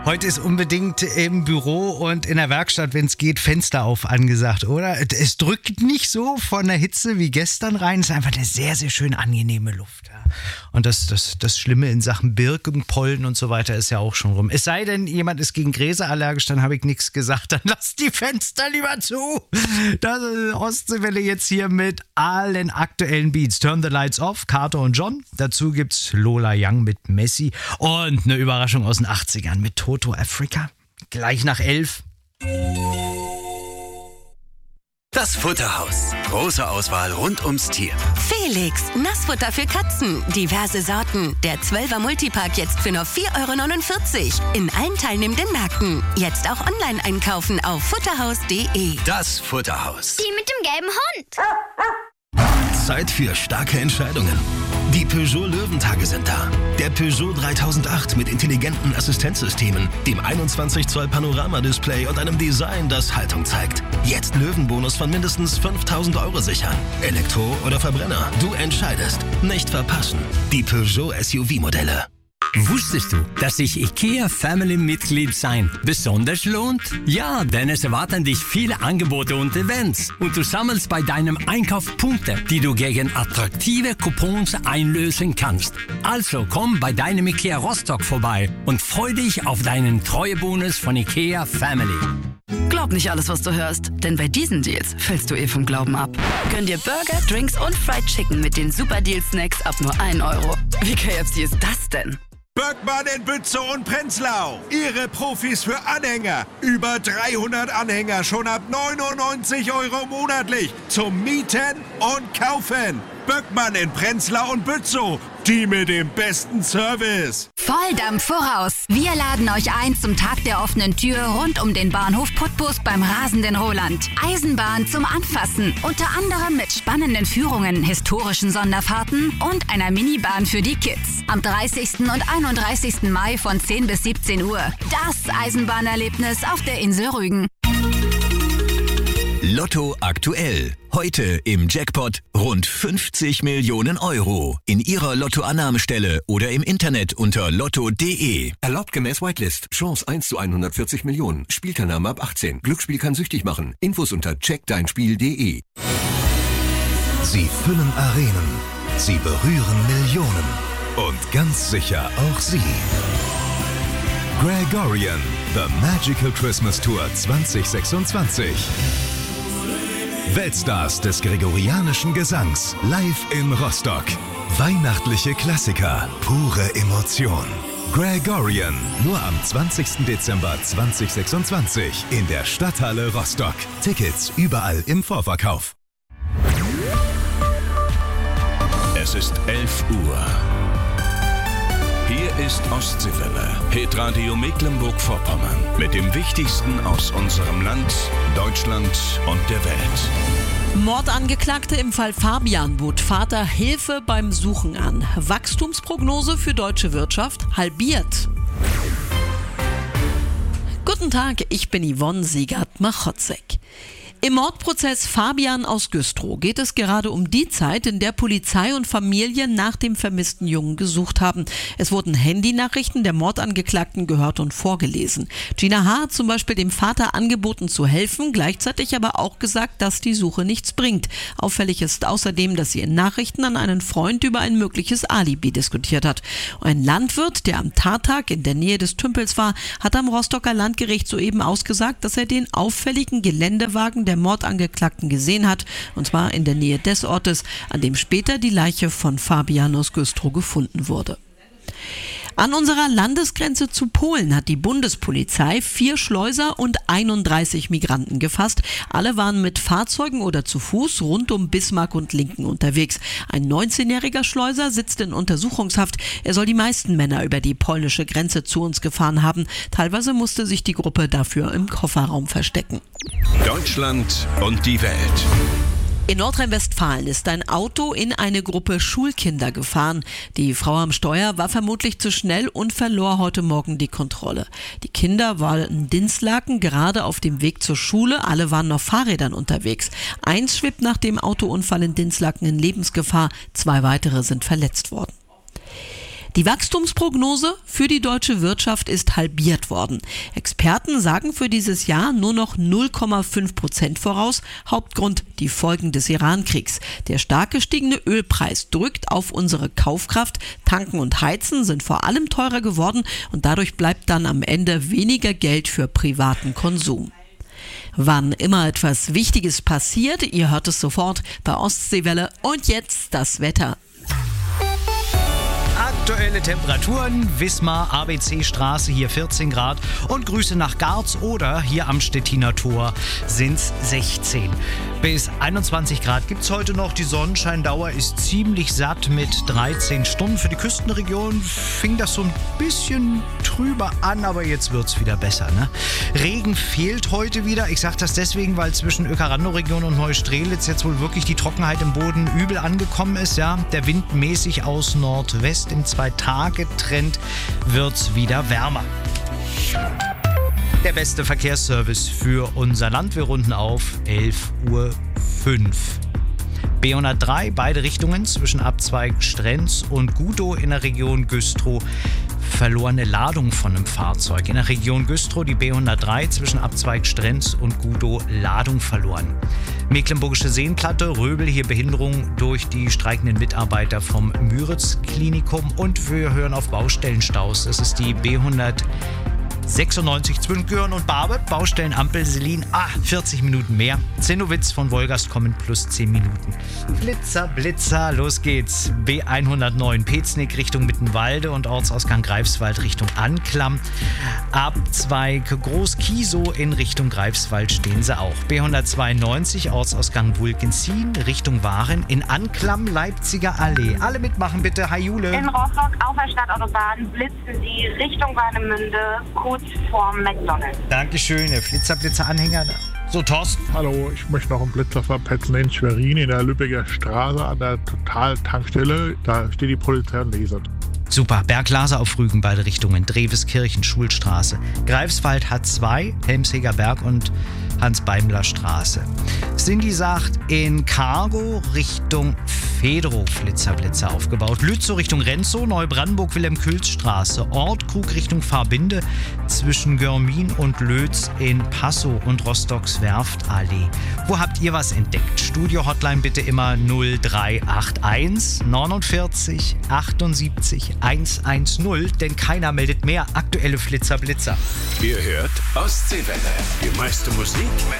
Heute ist unbedingt im Büro und in der Werkstatt, wenn es geht, Fenster auf angesagt, oder? Es drückt nicht so von der Hitze wie gestern rein. Es ist einfach eine sehr, sehr schön angenehme Luft. Ja. Und das Schlimme in Sachen Birkenpollen und so weiter ist ja auch schon rum. Es sei denn, jemand ist gegen Gräser allergisch, dann habe ich nichts gesagt. Dann lasst die Fenster lieber zu. Das ist Ostseewelle jetzt hier mit allen aktuellen Beats. Turn the Lights Off, Carter und John. Dazu gibt's Lola Young mit Messi und eine Überraschung aus den 80ern mit Toto Africa. Gleich nach 11. Das Futterhaus. Große Auswahl rund ums Tier. Felix, Nassfutter für Katzen. Diverse Sorten. Der 12er Multipack jetzt für nur 4,49 € in allen teilnehmenden Märkten. Jetzt auch online einkaufen auf futterhaus.de. Das Futterhaus. Die mit dem gelben Hund. Zeit für starke Entscheidungen. Die Peugeot Löwentage sind da. Der Peugeot 3008 mit intelligenten Assistenzsystemen, dem 21 Zoll Panoramadisplay und einem Design, das Haltung zeigt. Jetzt Löwenbonus von mindestens 5.000 € sichern. Elektro oder Verbrenner, du entscheidest. Nicht verpassen. Die Peugeot SUV-Modelle. Wusstest du, dass sich IKEA Family-Mitglied sein besonders lohnt? Ja, denn es erwarten dich viele Angebote und Events. Und du sammelst bei deinem Einkauf Punkte, die du gegen attraktive Coupons einlösen kannst. Also komm bei deinem IKEA Rostock vorbei und freu dich auf deinen Treuebonus von IKEA Family. Glaub nicht alles, was du hörst, denn bei diesen Deals fällst du vom Glauben ab. Gönn dir Burger, Drinks und Fried Chicken mit den Super Deal Snacks ab nur 1 €. Wie KFC ist das denn? Böckmann in Bützow und Prenzlau. Ihre Profis für Anhänger. Über 300 Anhänger schon ab 99 € monatlich. Zum Mieten und Kaufen. Böckmann in Prenzlau und Bützow. Die mit dem besten Service. Volldampf voraus. Wir laden euch ein zum Tag der offenen Tür rund um den Bahnhof Putbus beim rasenden Roland. Eisenbahn zum Anfassen. Unter anderem mit spannenden Führungen, historischen Sonderfahrten und einer Minibahn für die Kids. Am 30. und 31. Mai von 10 bis 17 Uhr. Das Eisenbahnerlebnis auf der Insel Rügen. Lotto aktuell. Heute im Jackpot rund 50 Millionen € in Ihrer Lottoannahmestelle oder im Internet unter lotto.de. Erlaubt gemäß Whitelist. Chance 1 zu 140 Millionen. Spielteilnahme ab 18. Glücksspiel kann süchtig machen. Infos unter checkdeinspiel.de. Sie füllen Arenen. Sie berühren Millionen. Und ganz sicher auch Sie. Gregorian, The Magical Christmas Tour 2026. Weltstars des gregorianischen Gesangs live in Rostock. Weihnachtliche Klassiker, pure Emotion. Gregorian, nur am 20. Dezember 2026 in der Stadthalle Rostock. Tickets überall im Vorverkauf. Es ist 11 Uhr. Hier ist Ostseewelle, Hitradio Mecklenburg-Vorpommern. Mit dem Wichtigsten aus unserem Land, Deutschland und der Welt. Mordangeklagte im Fall Fabian bot Vater Hilfe beim Suchen an. Wachstumsprognose für deutsche Wirtschaft halbiert. Guten Tag, ich bin Yvonne Siegert-Machotzek. Im Mordprozess Fabian aus Güstrow geht es gerade um die Zeit, in der Polizei und Familie nach dem vermissten Jungen gesucht haben. Es wurden Handynachrichten der Mordangeklagten gehört und vorgelesen. Gina H. hat zum Beispiel dem Vater angeboten zu helfen, gleichzeitig aber auch gesagt, dass die Suche nichts bringt. Auffällig ist außerdem, dass sie in Nachrichten an einen Freund über ein mögliches Alibi diskutiert hat. Ein Landwirt, der am Tattag in der Nähe des Tümpels war, hat am Rostocker Landgericht soeben ausgesagt, dass er den auffälligen Geländewagen der Mordangeklagten gesehen hat, und zwar in der Nähe des Ortes, an dem später die Leiche von Fabian aus Güstrow gefunden wurde. An unserer Landesgrenze zu Polen hat die Bundespolizei 4 Schleuser und 31 Migranten gefasst. Alle waren mit Fahrzeugen oder zu Fuß rund um Bismarck und Linken unterwegs. Ein 19-jähriger Schleuser sitzt in Untersuchungshaft. Er soll die meisten Männer über die polnische Grenze zu uns gefahren haben. Teilweise musste sich die Gruppe dafür im Kofferraum verstecken. Deutschland und die Welt. In Nordrhein-Westfalen ist ein Auto in eine Gruppe Schulkinder gefahren. Die Frau am Steuer war vermutlich zu schnell und verlor heute Morgen die Kontrolle. Die Kinder waren in Dinslaken gerade auf dem Weg zur Schule. Alle waren auf Fahrrädern unterwegs. Eins schwebt nach dem Autounfall in Dinslaken in Lebensgefahr. 2 weitere sind verletzt worden. Die Wachstumsprognose für die deutsche Wirtschaft ist halbiert worden. Experten sagen für dieses Jahr nur noch 0,5% voraus. Hauptgrund die Folgen des Iran-Kriegs. Der stark gestiegene Ölpreis drückt auf unsere Kaufkraft. Tanken und Heizen sind vor allem teurer geworden und dadurch bleibt dann am Ende weniger Geld für privaten Konsum. Wann immer etwas Wichtiges passiert, ihr hört es sofort bei Ostseewelle. Und jetzt das Wetter. Aktuelle Temperaturen, Wismar, ABC-Straße, hier 14 Grad und Grüße nach Garz oder hier am Stettiner Tor sind's 16. Bis 21 Grad gibt's heute noch. Die Sonnenscheindauer ist ziemlich satt mit 13 Stunden. Für die Küstenregion fing das so ein bisschen trüber an, aber jetzt wird's wieder besser. Ne? Regen fehlt heute wieder. Ich sage das deswegen, weil zwischen Öckerando-Region und Neustrelitz jetzt wohl wirklich die Trockenheit im Boden übel angekommen ist. Ja? Der Wind mäßig aus Nordwest. Im 2-Tage-Trend wird's wieder wärmer. Der beste Verkehrsservice für unser Land. Wir runden auf 11:05 Uhr. B103, beide Richtungen zwischen Abzweig Strenz und Gudow in der Region Güstrow. Verlorene Ladung von einem Fahrzeug. In der Region Güstrow die B103 zwischen Abzweig Strenz und Gudow Ladung verloren. Mecklenburgische Seenplatte, Röbel, hier Behinderung durch die streikenden Mitarbeiter vom Müritz-Klinikum. Und wir hören auf Baustellenstaus. Das ist die B196 zwischen Göhren und Barbe. Baustellenampel Selin. 40 Minuten mehr. Zinnowitz von Wolgast kommen plus 10 Minuten. Blitzer, Blitzer, los geht's. B109 Peznick Richtung Mittenwalde und Ortsausgang Greifswald Richtung Anklam. Abzweig Groß-Kiesow in Richtung Greifswald stehen sie auch. B192 Ortsausgang Wulkensien Richtung Waren. In Anklam Leipziger Allee. Alle mitmachen bitte. Hi Jule. In Rostock auf der Stadtautobahn blitzen sie Richtung Warnemünde kurz vorm McDonald's. Dankeschön, der Blitzer-Anhänger. So, Thorsten. Hallo, ich möchte noch einen Blitzer verpetzen in Schwerin in der Lübecker Straße an der Total-Tankstelle. Da steht die Polizei und lasert. Super, Berg-Laser auf Rügen, beide Richtungen. Dreweskirchen, Schulstraße. Greifswald H2, Helmsheger Berg und Hans-Beimler-Straße. Cindy sagt, in Cargo Richtung Federow Blitzer aufgebaut. Lützow Richtung Renzow, Neubrandenburg Wilhelm-Külz-Straße. Ortkrug Richtung Fahrbinde zwischen Görmin und Lötz in Passow und Rostocks Werftallee. Wo habt ihr was entdeckt? Studio-Hotline bitte immer 0381 49 78 110, denn keiner meldet mehr aktuelle Blitzer. Ihr hört Ostseewelle. Die meiste Musik